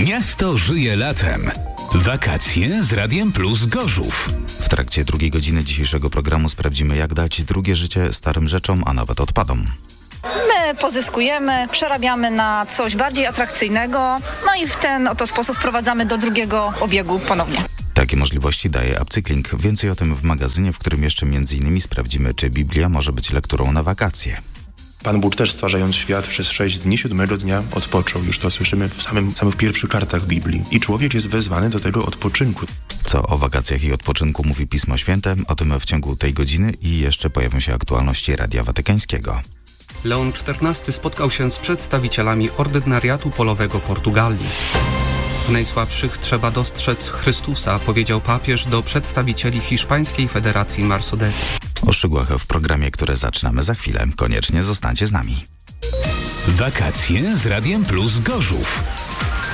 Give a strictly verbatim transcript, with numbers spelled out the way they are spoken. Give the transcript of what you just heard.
Miasto żyje latem. Wakacje z Radiem Plus Gorzów. W trakcie drugiej godziny dzisiejszego programu sprawdzimy, jak dać drugie życie starym rzeczom, a nawet odpadom. My pozyskujemy, przerabiamy na coś bardziej atrakcyjnego, no i w ten oto sposób wprowadzamy do drugiego obiegu ponownie. Takie możliwości daje Upcykling. Więcej o tym w magazynie, w którym jeszcze między innymi sprawdzimy, czy Biblia może być lekturą na wakacje. Pan Bóg też, stwarzając świat, przez sześć dni, siódmego dnia odpoczął. Już to słyszymy w samym, samych pierwszych kartach Biblii. I człowiek jest wezwany do tego odpoczynku. Co o wakacjach i odpoczynku mówi Pismo Święte, o tym w ciągu tej godziny i jeszcze pojawią się aktualności Radia Watykańskiego. Leon czternasty spotkał się z przedstawicielami ordynariatu polowego Portugalii. W najsłabszych trzeba dostrzec Chrystusa, powiedział papież do przedstawicieli Hiszpańskiej Federacji Marsodety. O szczegółach w programie, które zaczynamy za chwilę. Koniecznie zostańcie z nami. Wakacje z Radiem Plus Gorzów.